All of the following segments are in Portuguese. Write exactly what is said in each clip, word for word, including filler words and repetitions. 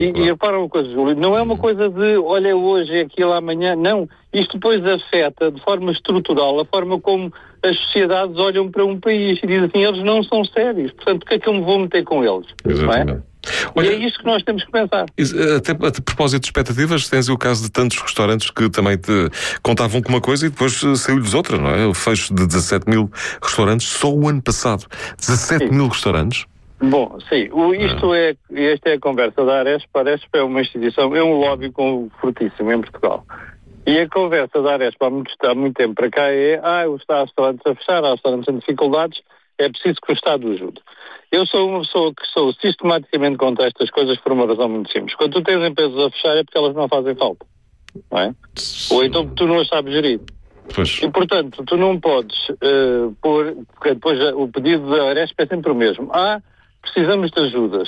E, e repara uma coisa, Júlio, não é uma coisa de, olha, hoje é aquilo, amanhã, não. Isto depois afeta de forma estrutural a forma como as sociedades olham para um país e dizem assim, eles não são sérios, portanto, porque é que eu me vou meter com eles? Exatamente. Não é? Olha, e é isto que nós temos que pensar. Até a propósito de expectativas, tens o caso de tantos restaurantes que também te contavam com uma coisa e depois saiu-lhes outra, não é? O fecho de dezassete mil restaurantes só o ano passado. dezassete mil restaurantes? Bom, sim, o, isto é, esta é a conversa da Aresp. A Aresp é uma instituição, é um lobby com, fortíssimo em Portugal. E a conversa da Aresp há muito, há muito tempo para cá é, ah, está restaurantes a fechar, há restaurantes em dificuldades, é preciso que o Estado ajude. Eu sou uma pessoa que sou sistematicamente contra estas coisas por uma razão muito simples. Quando tu tens empresas a fechar é porque elas não fazem falta, não é? Ou então tu não as sabes gerir. Pois. E, portanto, tu não podes uh, pôr, porque depois o pedido da Aresp é sempre o mesmo. Ah, precisamos de ajudas.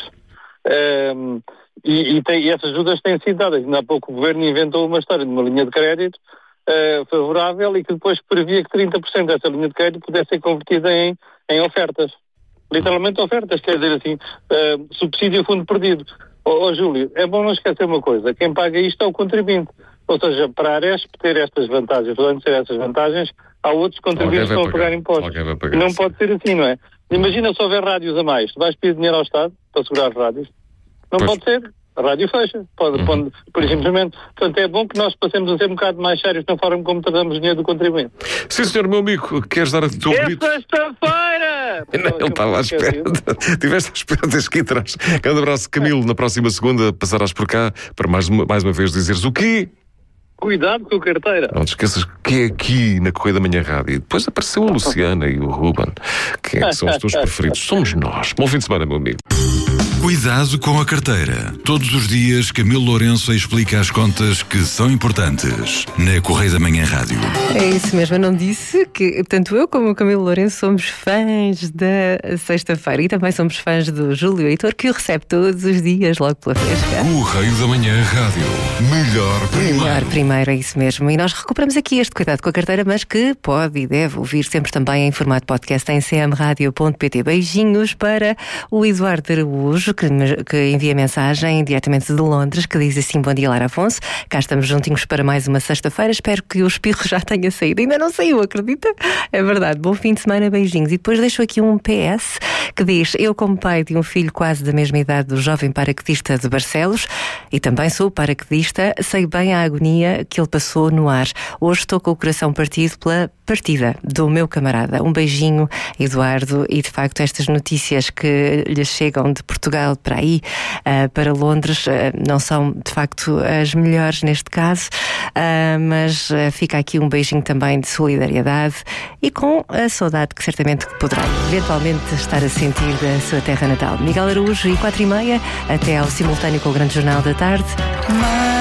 Um, e, e, tem, e essas ajudas têm sido dadas. Ainda há pouco o Governo inventou uma história de uma linha de crédito uh, favorável e que depois previa que trinta por cento dessa linha de crédito pudesse ser convertida em, em ofertas. Literalmente ofertas, quer dizer assim, uh, subsídio a fundo perdido. Ó oh, Júlio, é bom não esquecer uma coisa, quem paga isto é o contribuinte. Ou seja, para a Aresp ter estas vantagens, para ter essas vantagens, há outros contribuintes que estão a pagar impostos. Pagar, não pode ser assim, não é? Imagina se houver rádios a mais, tu vais pedir dinheiro ao Estado para segurar as rádios? Não pois. Pode ser. A rádio fecha, pode, uhum. pode, por simplesmente. Portanto, é bom que nós passemos a ser um bocado mais sérios na forma como tratamos o dinheiro do contribuinte. Sim, senhor, meu amigo, queres dar o teu é grito? É sexta-feira! Não, ele estava à espera. Tiveste à espera desde aqui atrás. Grande abraço, Camilo. Na próxima segunda passarás por cá para mais uma, mais uma vez dizeres o quê? Cuidado com a carteira. Não te esqueças que é aqui na Correia da Manhã Rádio. Depois apareceu a Luciana e o Ruben. Quem é que são os teus preferidos? Somos nós. Bom fim de semana, meu amigo. Cuidado com a carteira. Todos os dias, Camilo Lourenço explica as contas que são importantes na Correia da Manhã Rádio. É isso mesmo, eu não disse que tanto eu como o Camilo Lourenço somos fãs da sexta-feira e também somos fãs do Júlio Heitor, que o recebe todos os dias logo pela fresca. Correio da Manhã Rádio. Melhor primeiro. Melhor primeiro, é isso mesmo. E nós recuperamos aqui este cuidado com a carteira, mas que pode e deve ouvir sempre também em formato podcast em c m radio ponto p t. Beijinhos para o Eduardo Araújo, Que, que envia mensagem diretamente de Londres, que diz assim: bom dia, Lara Afonso, cá estamos juntinhos para mais uma sexta-feira, espero que o espirro já tenha saído. Ainda não saiu, acredita? É verdade, bom fim de semana, beijinhos. E depois deixo aqui um P S que diz: eu, como pai de um filho quase da mesma idade do jovem paraquedista de Barcelos, e também sou paraquedista, sei bem a agonia que ele passou no ar. Hoje estou com o coração partido pela partida do meu camarada. Um beijinho, Eduardo, e de facto estas notícias que lhe chegam de Portugal para aí, uh, para Londres, uh, não são de facto as melhores neste caso, uh, mas uh, fica aqui um beijinho também de solidariedade e com a saudade que certamente poderá eventualmente estar a sentir da sua terra natal. Miguel Araújo e quatro e meia, até ao simultâneo com o Grande Jornal da Tarde.